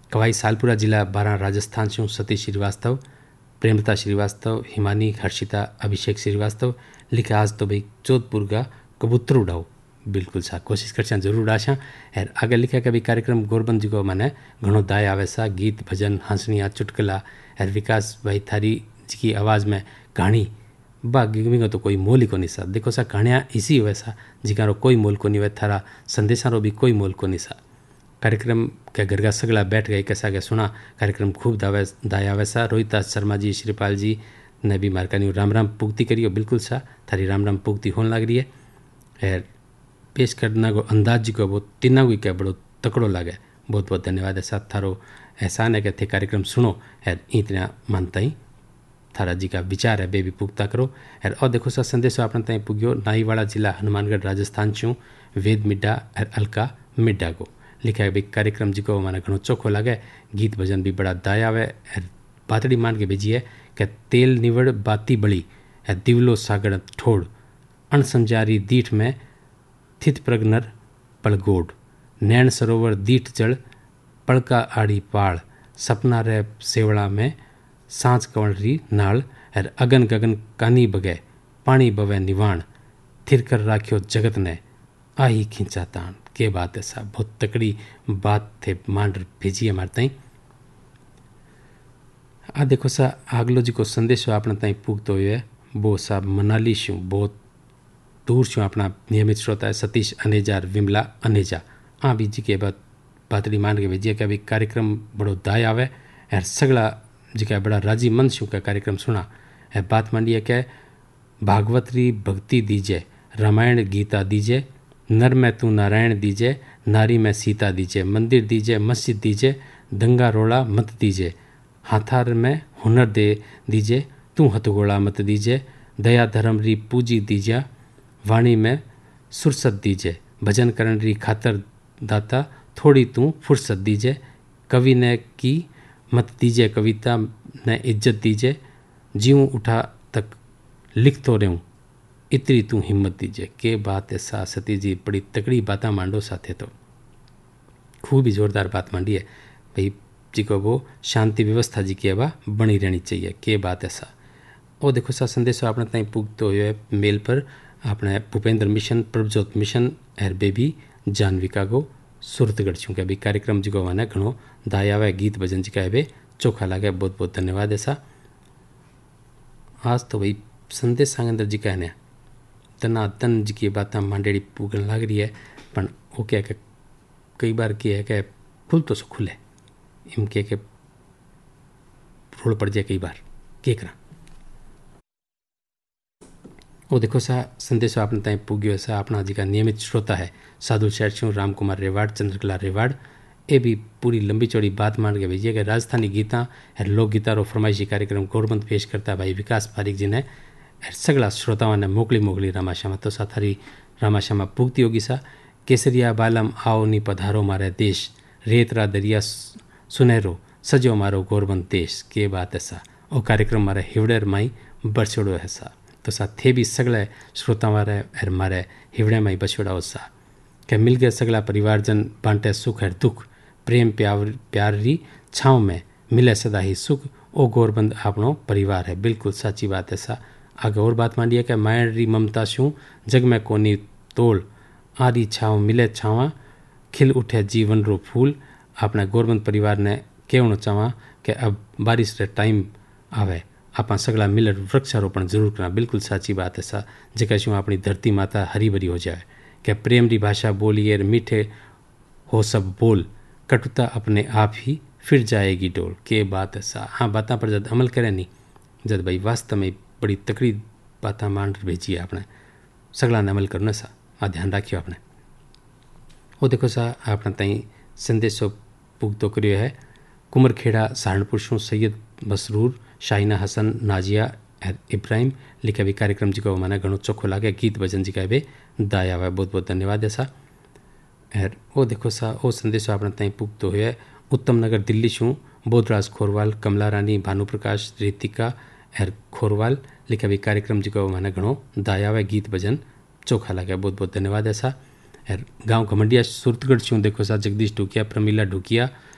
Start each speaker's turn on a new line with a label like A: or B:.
A: कवाई सालपुरा जिला बारां राजस्थान से सतीश श्रीवास्तव, प्रेमलता श्रीवास्तव, हिमानी, हर्षिता, अभिषेक श्रीवास्तव लिखा आज तो भाई जोधपुर का कबूतर उड़ाओ। बिल्कुल सा कोशिश कर जरूर उड़ाशा। और आगे लिखा कि कार्यक्रम गोरबंद जी को मैंने घणो दाय आवे सा, गीत भजन हंसनिया चुटकला और विकास भाई थारी जी की आवाज़ में कहानी बागी तो कोई मोल ही को नहीं सा। देखो सा कहानियाँ इसी हुए सा जिकारो कोई मोल को नहीं हुए, थारा संदेशा रो भी कोई मोल को नहीं सा। कार्यक्रम के घर का सगला बैठ गए कैसा के सुना कार्यक्रम खूब दाया वैसा। रोहिता शर्मा जी, श्रीपाल जी ने भी मारकानी राम राम पुगती करियो। बिल्कुल सा थारी राम राम पुगती होने लग रही है। और पेश करना को अंदाज जी को वो तीना को क्या बड़ो तकड़ो लगे। बहुत बहुत धन्यवाद है साथ थारो एहसान है कि थे कार्यक्रम सुनो और इतना मानता ही थारा जी का विचार है बेबी पुगता करो। और देखो सा संदेश अपने ताई पुग्यो नाईवाड़ा जिला हनुमानगढ़ राजस्थान चूँ वेद मिड्डा और अलका मिड्डा को लिखा है भाई कार्यक्रम जी को माना घणो चोखो लगे, गीत भजन भी बड़ा दाया आवे। बातड़ी मान के भेजी है कि तेल निवड़ बाती बड़ी है दिवलो सागड़ ठोड़ अणसंजारी दीठ में थित प्रगनर पलगोड नैन सरोवर दीठ जड़ पड़का आड़ी पाड़ सपना रे सेवड़ा में सांच कंवरी नाल और अगन गगन कानी बगे पानी बवे निवाण थिर कर राख्यो जगत ने आही खींचा तान। के बात है साहब, बहुत तकड़ी बात थे मांड भेजी है मार ताई। आ देखो सा आगलो जी को संदेशो अपना ताई पूगतो हुए वो साहब मनाली शू बहुत दूर छूँ अपना नियमित श्रोता है सतीश अनेजा विमला अनेजा आ भी जी के बातड़ी मान के भेजिए कि अभी कार्यक्रम बड़ो दाय आवे और सगला जी का बड़ा राजी मन शू का कार्यक्रम सुना है। बात मांडिए कि भागवतरी भक्ति दीजिए, रामायण गीता दीजिए, नर में तू नारायण दीजिए, नारी में सीता दीजिए, मंदिर दीजिए, मस्जिद दीजिए, दंगा रोड़ा मत दीजिए, हाथार में हुनर दे दीजिए, तू हथगोड़ा मत दीजिए, दया धर्म री पूजी दीजिए, वाणी में सुरसत दीजिए, भजन करण री खातर दाता थोड़ी तू फुर्सत दीजिए, कवि ने की मत दीजिए, कविता ने इज्जत दीजिए, जीऊँ उठा तक लिख तो रहूँ इतनी तू हिम्मत दीजिए। के बात है सा सती जी बड़ी तकड़ी बातें मांडो साथे तो खूब ही जोरदार बात मांडी है भाई जी को वो शांति व्यवस्था जी की हवा बनी रहनी चाहिए। के बात है सा वो देखो सा संदेश अपने ताई पुगतो हुए मेल पर अपने भूपेंद्र मिशन प्रभजोत मिशन एर बेबी जानविका को सुरतगढ़ छूँ के अभी कार्यक्रम जी को वहाँ घणो दाया हुआ गीत भजन जी का है चोखा लगे। बहुत बहुत धन्यवाद ऐसा। आज तो भाई संदेश सांगंदर जी का है तना तन जी की बात मांडेड़ी पूगन लग रही है पर वो क्या कि कई बार क्या है कि खुल तो सो खुले इम के रोड़ पड़ जाए कई बार के करा। वो देखो सा संदेश आपने ताई पुग्यो सा अपना जी का नियमित श्रोता है साधु शहर राम कुमार रेवाड़ चंद्रकला रेवाड़ ये भी पूरी लंबी चौड़ी बात मान के भेजिए कि राजस्थानी गीता और लोक गीता रो फरमाइशी कार्यक्रम गोरबंद पेश करता भाई विकास पारिक जी ने सगला श्रोताओं ने मोकली रामाश्यामा तो साथारी रामाश्यामा पुगती होगी सा। केसरिया बालम आओ नी पधारो मारे देश, रेतरा दरिया सुनहरो सजो मारो गोरबंद देश। के बात है सा वो कार्यक्रम मारे हिवड़ेर माई बरछोड़ो है सा तो सा थे भी सगले श्रोता मारे और मारे हिवड़े माई बछोड़ा सा के मिल गए सगला परिवारजन बांटे सुख है दुख प्रेम प्यार री छाँव में मिले सदा ही सुख ओ गोरबंद आपनो परिवार है। बिल्कुल सच्ची बात है सा। आगे और बात मांडिए कि मायर री ममता शू जग में कोनी तोड़ आरी छाँव मिले छावा खिल उठे जीवन रो फूल। अपने गोरबंद परिवार ने कहना चाहवा कि अब बारिश रे टाइम आवे आप सगला मिले वृक्षारोपण जरूर करना। बिल्कुल सच्ची बात है सा जगह शू अपनी धरती माता हरी भरी हो जाए कि प्रेम री भाषा बोलिए मीठे हो सब बोल कटुता अपने आप ही फिर जाएगी डोल। के बात है सा। हाँ बातों पर जब अमल करें नहीं जब भाई वास्तव में बड़ी तकड़ी बात मान भेजी है आपने सगला ने अमल करना सा आ ध्यान रखियो आपने। वो देखो सा आपने तई संदेशो पुगतो करियो है कुमरखेड़ा सहारनपुर शू सैयद मसरूर शाहिना हसन नाजिया इब्राहिम लिखा भी कार्यक्रम जी को माना घणो चोखो लागे गीत भजन जी का भी दाया हुआ। बहुत बहुत धन्यवाद है सा। और वो देखो सा वो संदेशो आपने तई पुगतो हुए उत्तम नगर दिल्ली शू बोधराज खोरवाल कमला रानी भानुप्रकाश रितिका एर खोरवाल लिखा भी कार्यक्रम जी को माना घणो दाया हुआ गीत भजन चोखा लगे। बहुत बहुत धन्यवाद ऐसा। और गांव घमंडिया सुरतगढ़ छूँ देखो सा जगदीश ढुकिया प्रमीला ढुकिया